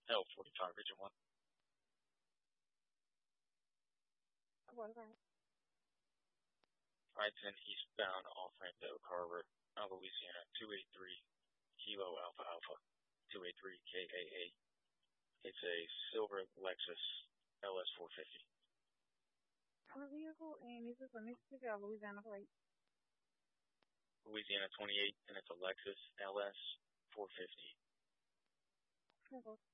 L45 Region 1. What about? Alright, 10 eastbound off ramp to Oak Harbor, Louisiana, 283 Kilo Alpha Alpha, 283 KAA. It's a silver Lexus LS 450. Our vehicle, and this is a Mississippi or Louisiana plate. Louisiana 28, and it's a Lexus LS 450. Okay.